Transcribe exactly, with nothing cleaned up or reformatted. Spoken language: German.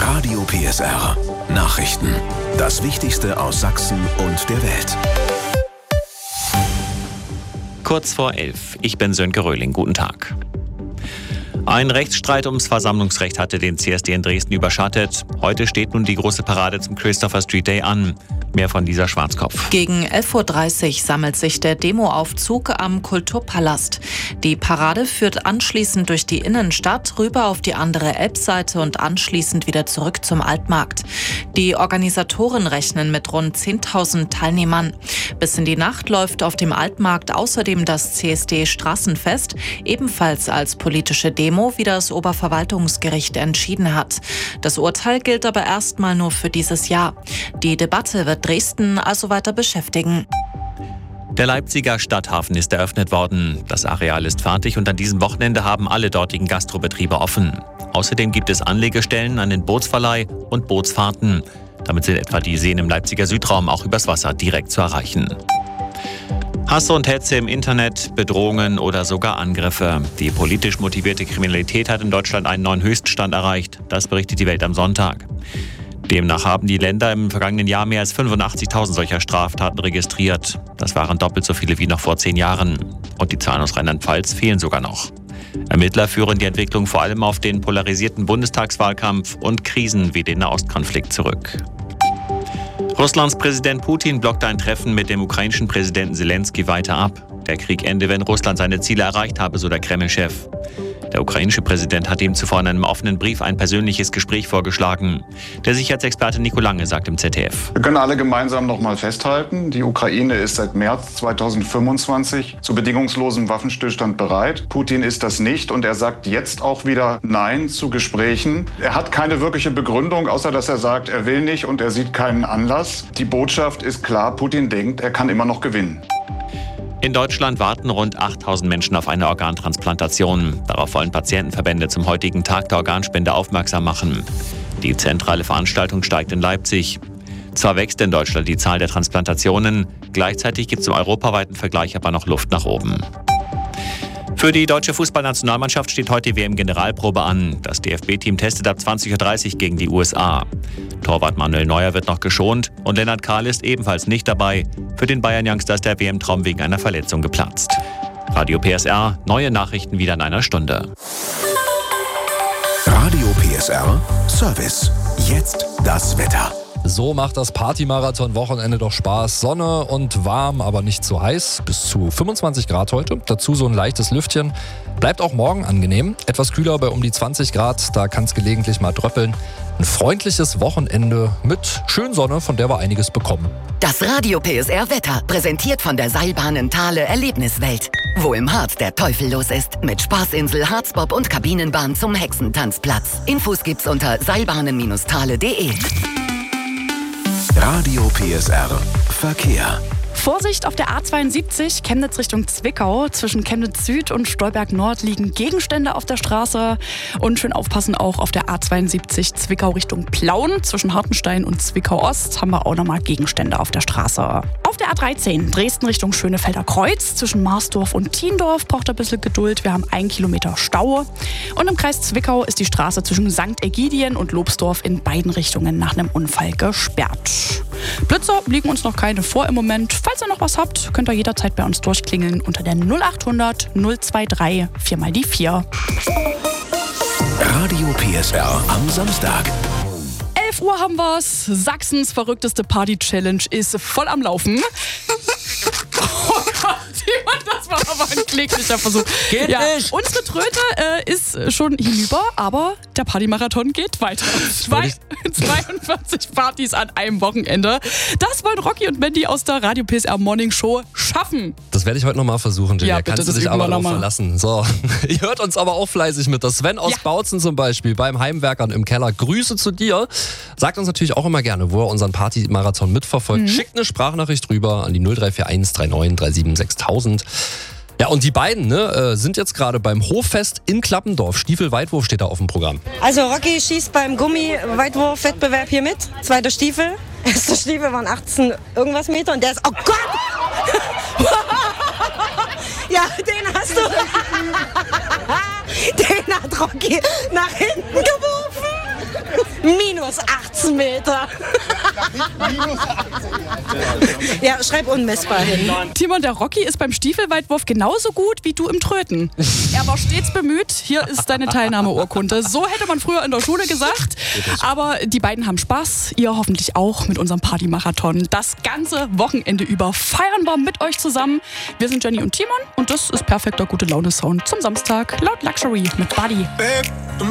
Radio P S R. Nachrichten. Das Wichtigste aus Sachsen und der Welt. Kurz vor elf. Ich bin Sönke Röhling. Guten Tag. Ein Rechtsstreit ums Versammlungsrecht hatte den C S D in Dresden überschattet. Heute steht nun die große Parade zum Christopher Street Day an. Mehr von Lisa Schwarzkopf. Gegen elf Uhr dreißig sammelt sich der Demoaufzug am Kulturpalast. Die Parade führt anschließend durch die Innenstadt rüber auf die andere Elbseite und anschließend wieder zurück zum Altmarkt. Die Organisatoren rechnen mit rund zehntausend Teilnehmern. Bis in die Nacht läuft auf dem Altmarkt außerdem das C S D-Straßenfest, ebenfalls als politische Demo, wie das Oberverwaltungsgericht entschieden hat. Das Urteil gilt aber erstmal nur für dieses Jahr. Die Debatte wird Dresden also weiter beschäftigen. Der Leipziger Stadthafen ist eröffnet worden. Das Areal ist fertig und an diesem Wochenende haben alle dortigen Gastrobetriebe offen. Außerdem gibt es Anlegestellen, einen Bootsverleih und Bootsfahrten. Damit sind etwa die Seen im Leipziger Südraum auch übers Wasser direkt zu erreichen. Hass und Hetze im Internet, Bedrohungen oder sogar Angriffe. Die politisch motivierte Kriminalität hat in Deutschland einen neuen Höchststand erreicht. Das berichtet die Welt am Sonntag. Demnach haben die Länder im vergangenen Jahr mehr als fünfundachtzigtausend solcher Straftaten registriert. Das waren doppelt so viele wie noch vor zehn Jahren. Und die Zahlen aus Rheinland-Pfalz fehlen sogar noch. Ermittler führen die Entwicklung vor allem auf den polarisierten Bundestagswahlkampf und Krisen wie den Nahostkonflikt zurück. Russlands Präsident Putin blockt ein Treffen mit dem ukrainischen Präsidenten Zelensky weiter ab. Der Krieg ende, wenn Russland seine Ziele erreicht habe, so der Kreml-Chef. Der ukrainische Präsident hat ihm zuvor in einem offenen Brief ein persönliches Gespräch vorgeschlagen. Der Sicherheitsexperte Nico Lange sagt im Z D F. Wir können alle gemeinsam noch mal festhalten, die Ukraine ist seit März zweitausendfünfundzwanzig zu bedingungslosem Waffenstillstand bereit. Putin ist das nicht und er sagt jetzt auch wieder Nein zu Gesprächen. Er hat keine wirkliche Begründung, außer dass er sagt, er will nicht und er sieht keinen Anlass. Die Botschaft ist klar, Putin denkt, er kann immer noch gewinnen. In Deutschland warten rund achttausend Menschen auf eine Organtransplantation. Darauf wollen Patientenverbände zum heutigen Tag der Organspende aufmerksam machen. Die zentrale Veranstaltung steigt in Leipzig. Zwar wächst in Deutschland die Zahl der Transplantationen, gleichzeitig gibt es im europaweiten Vergleich aber noch Luft nach oben. Für die deutsche Fußballnationalmannschaft steht heute die W M-Generalprobe an. Das D F B-Team testet ab zwanzig Uhr dreißig gegen die U S A. Torwart Manuel Neuer wird noch geschont und Lennart Kahl ist ebenfalls nicht dabei. Für den Bayern-Youngster ist der W M-Traum wegen einer Verletzung geplatzt. Radio P S R, neue Nachrichten wieder in einer Stunde. Radio P S R Service. Jetzt das Wetter. So macht das Partymarathon-Wochenende doch Spaß. Sonne und warm, aber nicht zu heiß. Bis zu fünfundzwanzig Grad heute. Dazu so ein leichtes Lüftchen. Bleibt auch morgen angenehm. Etwas kühler bei um die zwanzig Grad. Da kann es gelegentlich mal dröppeln. Ein freundliches Wochenende mit schön Sonne, von der wir einiges bekommen. Das Radio P S R Wetter, präsentiert von der Seilbahnen Thale Erlebniswelt. Wo im Harz der Teufel los ist. Mit Spaßinsel, Harzbob und Kabinenbahn zum Hexentanzplatz. Infos gibt's unter seilbahnen Bindestrich thale punkt de. Radio P S R Verkehr. Vorsicht auf der A zweiundsiebzig, Chemnitz Richtung Zwickau. Zwischen Chemnitz Süd und Stolberg Nord liegen Gegenstände auf der Straße. Und schön aufpassen auch auf der A zweiundsiebzig Zwickau Richtung Plauen. Zwischen Hartenstein und Zwickau Ost haben wir auch nochmal Gegenstände auf der Straße. Auf der A dreizehn, Dresden Richtung Schönefelder Kreuz. Zwischen Marsdorf und Thiendorf braucht ein bisschen Geduld. Wir haben einen Kilometer Stau. Und im Kreis Zwickau ist die Straße zwischen Sankt Ägidien und Lobsdorf in beiden Richtungen nach einem Unfall gesperrt. Blitzer liegen uns noch keine vor im Moment. Falls ihr noch was habt, könnt ihr jederzeit bei uns durchklingeln unter der null achthundert null drei drei vier mal die vier. Radio P S R am Samstag. elf Uhr haben wir's. Sachsens verrückteste Party-Challenge ist voll am Laufen. Oh Gott, das war aber ein kläglicher Versuch. Geht ja, nicht. Unsere Tröte äh, ist schon hinüber, aber der Partymarathon geht weiter. Zwei, zweiundvierzig Partys an einem Wochenende. Das wollen Rocky und Mandy aus der Radio P S R Morning Show schaffen. Das werde ich heute nochmal versuchen, Julia. Ja, bitte, Kannst du das dich aber üben wir darauf noch mal. verlassen. So, ihr hört uns aber auch fleißig mit. Der Sven aus Ja. Bautzen zum Beispiel beim Heimwerkern im Keller. Grüße zu dir. Sagt uns natürlich auch immer gerne, wo er unseren Partymarathon mitverfolgt. Mhm. Schickt eine Sprachnachricht rüber an die null drei vier eins drei neun drei sieben sechs tausend. Ja, und die beiden ne, sind jetzt gerade beim Hoffest in Klappendorf. Stiefel-Weitwurf steht da auf dem Programm. Also Rocky schießt beim Gummi-Weitwurf-Wettbewerb hier mit. Zweiter Stiefel. Erster Stiefel waren achtzehn irgendwas Meter und der ist... Oh Gott! Ja, den hast du... Den hat Rocky nach hinten geworfen. Minus achtzehn Meter. Ja, schreib unmessbar hin. Timon, der Rocky ist beim Stiefelweitwurf genauso gut wie du im Tröten. Er war stets bemüht. Hier ist deine Teilnahmeurkunde. So hätte man früher in der Schule gesagt. Aber die beiden haben Spaß. Ihr hoffentlich auch mit unserem Partymarathon. Das ganze Wochenende über feiern wir mit euch zusammen. Wir sind Jenny und Timon und das ist perfekter Gute-Laune-Sound zum Samstag. Laut Luxury mit Buddy.